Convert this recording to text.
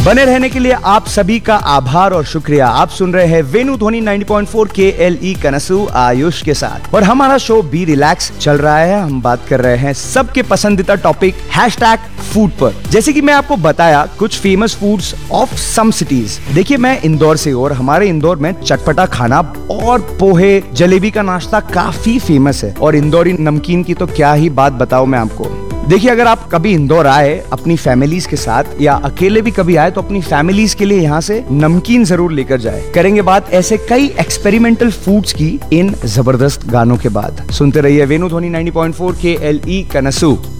बने रहने के लिए आप सभी का आभार और शुक्रिया। आप सुन रहे हैं वेनु ध्वनि 90.4 KLE कनसू आयुष के साथ, और हमारा शो बी रिलैक्स चल रहा है। हम बात कर रहे हैं सबके पसंदीदा टॉपिक #फूड पर। जैसे कि मैं आपको बताया कुछ famous foods of some cities. देखिए, मैं इंदौर से हूं और हमारे इंदौर में चटपटा खाना और पोहे जलेबी का नाश्ता काफी फेमस है, और इंदौरी नमकीन की तो क्या ही बात बताऊं मैं आपको। देखिए, अगर आप कभी इंदौर आए अपनी फैमिलीज के साथ या अकेले भी कभी आए तो अपनी फैमिलीज के लिए यहाँ से नमकीन जरूर लेकर जाए। करेंगे बात ऐसे कई एक्सपेरिमेंटल फूड्स की इन जबरदस्त गानों के बाद। सुनते रहिए वेनु ध्वनि 90.4 KLE कनसू।